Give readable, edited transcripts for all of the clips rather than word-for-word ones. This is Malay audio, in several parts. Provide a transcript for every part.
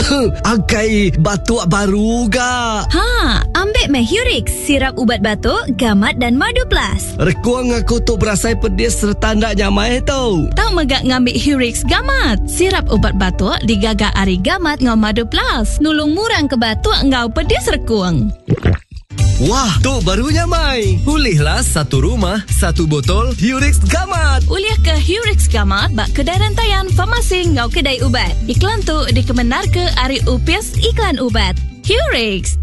Angkai batuk baru ga. Ambil Hurix, sirap ubat batuk, gamat dan madu plus. Rekuang aku tu berasai pedis serta ndak nyamai tu. Tahu megak ngambil Hurix gamat. Sirap ubat batuk digagak ari gamat ngau madu plus. Nulung murang ke batuk ngau pedis rekuang. Wah, tu barunya Mai. Pulihlah satu rumah, satu botol Hurix Gamat. Uliah ke Hurix Gamat bak kedai rantaian farmasi ngau kedai ubat. Iklan tu dikemenar ke Ari UPS Iklan Ubat. Hurix.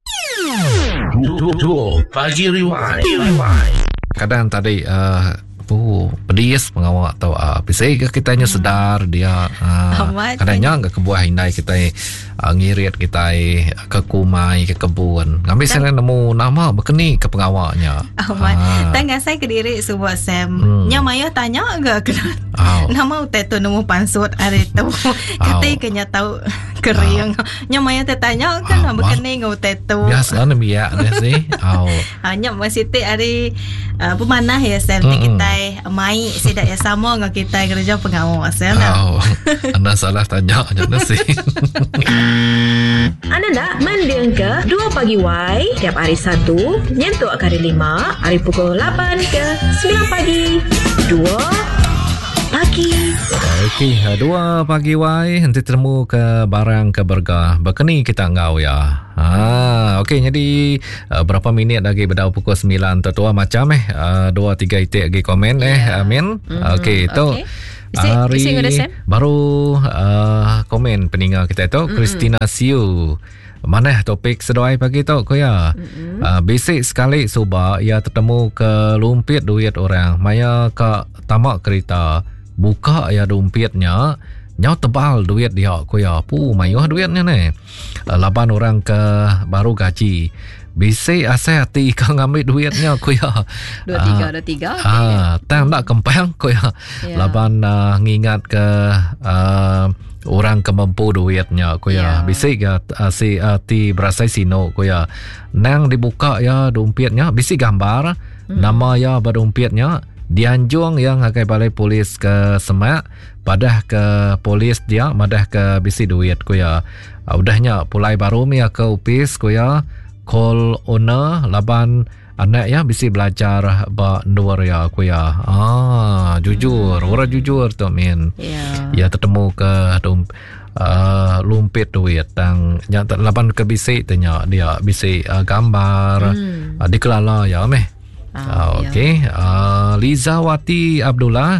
Pagi Rewind. Kadang tadi pedis mengawak atau pisai ke kitanya sedar dia kadangnya enggak kebuah hindai kita ngirit kita ke kumai ke kebun ngambil saya nemu nama berkeni ke pengawaknya tengah saya ke diri sebuah Sam nyamaya tanya enggak kena nama utetu nemu pansut hari tu kata kenya tahu kering nyamaya tanya kan berkeni ngutetu biasa namanya sih hanya masih hari pemanah ya Sam kita mai sidak ya sama dengan kita kerja pengawasan. Anda salah tanya aja nasi. Anda nak mendeng ke 2 pagi Y tiap hari 1 nyentuh ke hari 5 hari pukul 8 ke 9 pagi 2 pagi. Okey, 2 pagi Y nanti temu ke barang ke bergah. Berkeni kita ngau ya. Okey, jadi berapa minit lagi berdau pukul 9 tertua macam 2-3 itik lagi komen Amin. Okey, itu hari baru komen peninggal kita itu Christina Siu. Mana topik sedoai pagi tu ko ya. Basic sekali subah ia tertemu ke lumpit duit orang. Maya ke tamak kereta buka ya dompetnya nyau tebal duit dia ko ya mayuh duitnya ni 8 orang ke baru gaji bisi asal hati kau ngambil duitnya ko ya 23 tang nak kempang ko ya laban ngingat ke orang kemampu duitnya ko ya bisi ga si hati berasai sino ko ya nang dibuka ya dompetnya bisi gambar nama ya berdompetnya dianjung yang akai balai polis ke Semak padah ke polis dia madah ke bisi duit ko ya udahnya pulai baru mi ke upis ko ya call owner laban anak ya bisi belajar ba ndor ya ko ya jujur orang jujur tu min ya tertemu ke lumpit duit tang nyata laban ke bisi tanya dia bisi gambar dikelala ya meh. Okey, Liza Wati Abdullah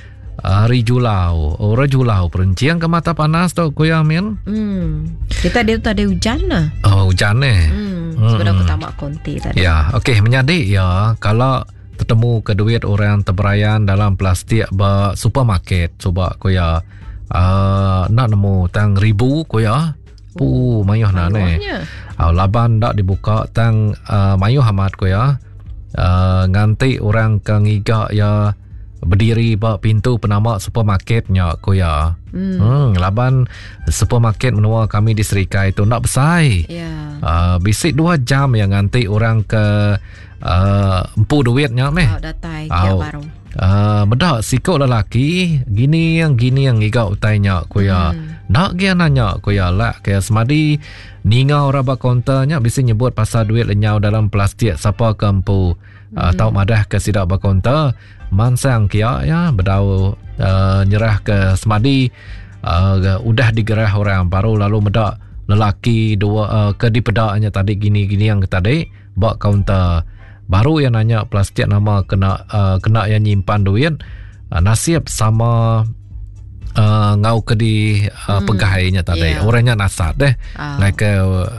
Rijulau perencian ke mata panas tu ko ya Amin. Kita dia tu ada hujan lah. Hujan sebenarnya aku tamak konti tadi. Ya, okey menyadik ya kalau bertemu ke duit orang terberayan dalam plastik ba supermarket coba ko ya nak nemu tang ribu ko ya. Mayuh nak ne. Laban dak dibuka tang mayuh amat ko ya. Nganti orang ke ngiga ya berdiri bak pintu penama supermarketnya ko ya. Laban supermarket menua kami di Serikai tu nak besai. Bisik 2 jam yang nganti orang ke empu duitnya meh. Datai baru. Bedak sikok lelaki gini yang ngiga utainya ko ya. Nak dia nanya ko ya lah kaya semadi ningau raba konternya bisa nyebut pasal duit lenyau dalam plastik siapa ke empu tahu madah ke sidak berkonter mansang kia ya berdau nyerah ke semadi udah digerah orang baru lalu medak lelaki dua ke di pedaknya tadi gini yang tadi bak kaunter baru yang nanya plastik nama kena yang nyimpan duit nasib sama ngau ke di pegahainya tadi orangnya nasat deh ngai ke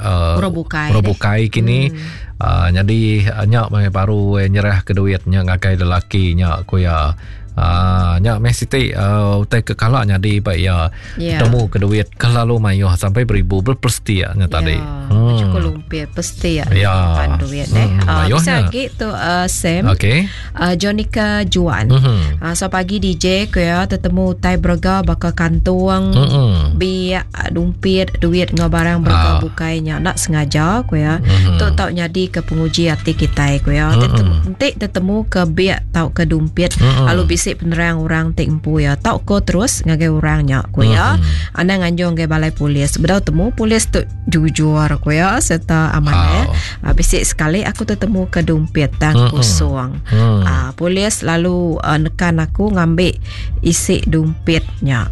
robukai kini jadi nyak baru nyerah ke duitnya ngakai lelakinya aku ya nyak mesiti utai ke kalaknya di baik ya temu ke duit kelalu mayuh sampai beribu berpestia tadi cukup lumpir pesti pan duit bisa lagi tu Sam Jonica Juan so pagi DJ ko ya tetemu tai berga bakal kantuang biak lumpir duit ngau barang berga bukainya nak sengaja ko ya tu tau nyadi ke penguji hati kita ko ya tetemu ke biak tau ke dumpit lalu bisa bisik penerang orang tek empu ya. Tak ko terus ngagai orangnya ko ya. Ana nganjong ke balai polis. Bedau temu polis tu jujur ko ya serta amanah. Bisik sekali aku tertemu ke dompet tang kosong. Polis lalu nekan aku ngambil isi dompetnya.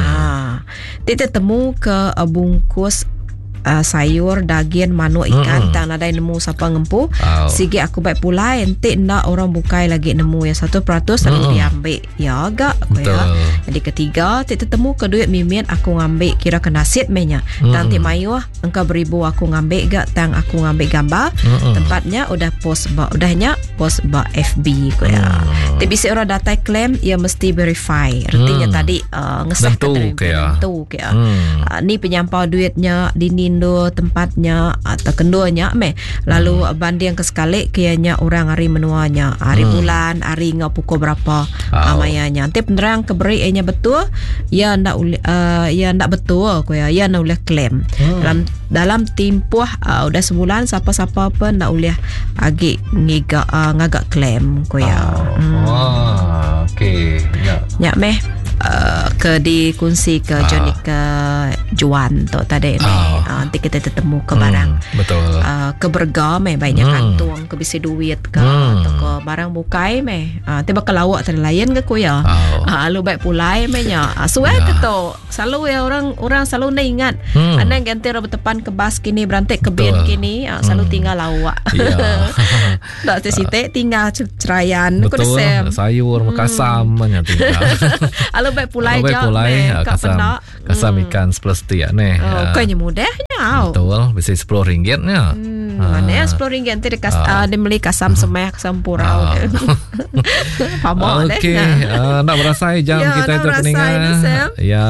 Dia tertemu ke bungkus sayur, daging, manuk, ikan tak ada nemu siapa ngempu. Sigi aku baik pula ente nak orang bukai lagi nemu yang 1% lalu diambil. Ya agak ya. Jadi ketiga tek tertemu ke duit mimin aku ngambil kira ke nasib menya. Nanti mayu engkau beribu aku ngambil gak tang aku ngambil gambar. Tempatnya udah post udahnya post FB ko ya. Tapi bisa orang data klaim ia mesti verify. Artinya tadi ngesah tentu ke ya. Ni penyampau duitnya di tempatnya atau kenduanya lalu banding ke sekali kianya orang hari menuanya hari bulan hari ngau pukul berapa amayanya nanti penerang keberi nya betul ya ndak betul ko ya nak boleh klaim dalam tempoh udah sebulan siapa-siapa pun ndak boleh agi ngagak klaim ko ya. Okey ya ke dikunci ke Johnny ke Juan tu tadi nanti kita ketemu ke barang ke berga baiknya kantung ke bisi duit ke atau ke barang bukai tiba ke lawak terlayan ke ku ya lu baik pulai nya suai ke tu selalu ya orang selalu nak ingat anak ganti orang bertepan ke bas kini berantai ke bin kini selalu tinggal lawak tak tersitik tinggal cerayan ku desem sayur makasam nya tinggal baik pulai kasam ikan seplastik ni. Kayaknya mudahnya. Betul, bisa RM10 nya. Mana ya RM10 nanti dia beli kasam semeh kasam purau. Pamok deh. Okey, nak berasai jam kita itu peningat. Ya,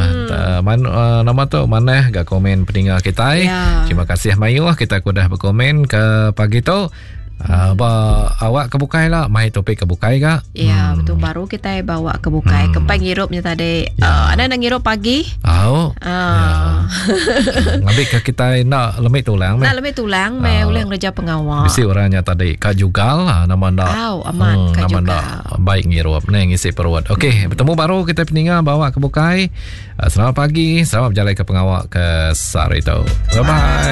nama tu mana gak komen peningat kita. Terima kasih Mayu kita sudah berkomen ke pagi tu. Awak kebukai lah mai topik kebukai kak? Ya betul baru kita bawa kebukai kempai ngirupnya tadi ada nak ngirup pagi ngambil ke kita nak lemik tulang boleh ngerja pengawal bisi orangnya tadi kak jugal nama ndak aman kak jugal baik ngirup ngisi perut. Okey bertemu baru kita peningat bawa kebukai. Selamat pagi, selamat berjalan ke pengawal ke Sarito. Bye bye.